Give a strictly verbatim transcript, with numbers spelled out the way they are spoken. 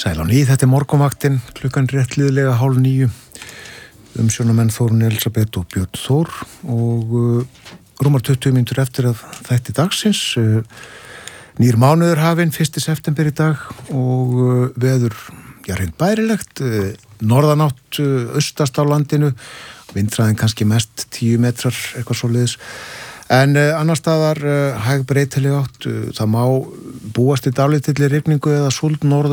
Sæl á ný, þetta er morgunvaktin, klukkan rétt liðlega hálf níu. Umsjónamenn Þórunn Elísabet og Björn Þór og uh, rúmar tuttugu mínútur eftir að þætti dagsins. Uh, nýr mánuður hafinn, fyrsta september í dag og uh, veður, já, hreint bærilegt, uh, norðanátt uh, austast á landinu, vindhraðin kannski mest tíu metrar, eitthvað svoleiðis. En uh, annar staðar uh, hæg breytileg átt, uh, það má búast í dálítilli rigningu eða súld norður